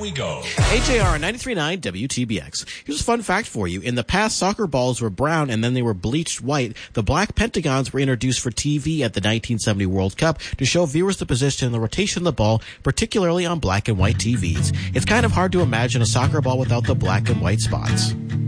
we go. AJR 93.9 WTBX. Here's a fun fact for you. In the past, soccer balls were brown and then they were bleached white. The black pentagons were introduced for TV at the 1970 World Cup to show viewers the position and the rotation of the ball, particularly on black and white TVs. It's kind of hard to imagine a soccer ball without the black and white spots.